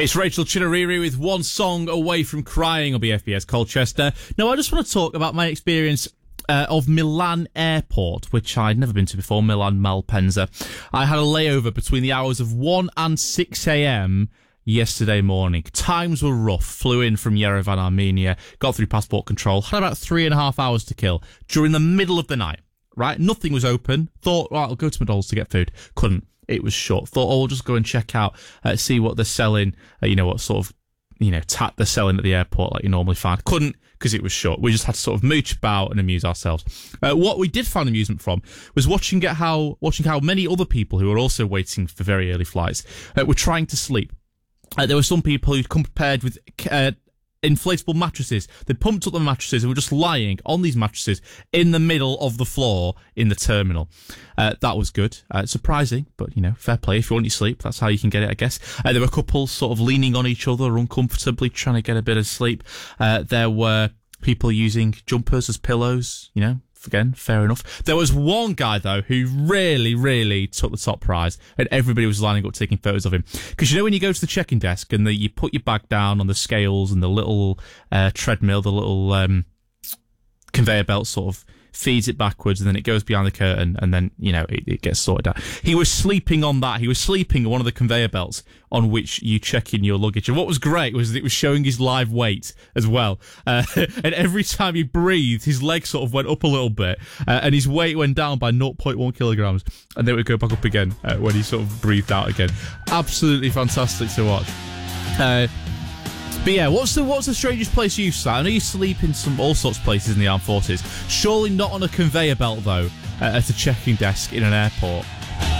It's Rachel Chitteriri with One Song Away from Crying on BFBS Colchester. Now, I just want to talk about my experience of Milan Airport, which I'd never been to before, Milan Malpensa. I had a layover between the hours of 1 and 6 a.m. yesterday morning. Times were rough. Flew in from Yerevan, Armenia, got through passport control, had about 3.5 hours to kill during the middle of the night, right? Nothing was open. Thought, right, I'll go to McDonald's to get food. Couldn't. It was shut. Thought, we'll just go and check out, see what they're selling, what sort of, tat they're selling at the airport like you normally find. Couldn't, because it was shut. We just had to sort of mooch about and amuse ourselves. What we did find amusement from was watching how many other people who were also waiting for very early flights were trying to sleep. There were some people who'd come prepared with inflatable mattresses. They pumped up the mattresses and were just lying on these mattresses in the middle of the floor in the terminal. That was good. Surprising, but, fair play. If you want your sleep, that's how you can get it, I guess. There were couples sort of leaning on each other uncomfortably, trying to get a bit of sleep. There were people using jumpers as pillows, Again, fair enough. There was one guy, though, who really, really took the top prize, and everybody was lining up taking photos of him. Because when you go to the check-in desk and you put your bag down on the scales and the little treadmill, the little conveyor belt sort of feeds it backwards, and then it goes behind the curtain, and then, it gets sorted out. He was sleeping on that. He was sleeping on one of the conveyor belts on which you check in your luggage. And what was great was that it was showing his live weight as well. And every time he breathed, his leg sort of went up a little bit, and his weight went down by 0.1 kilograms, and then it would go back up again when he sort of breathed out again. Absolutely fantastic to watch. But yeah, what's the strangest place you've sat? I know you sleep in all sorts of places in the armed forces. Surely not on a conveyor belt, though, at a checking desk in an airport.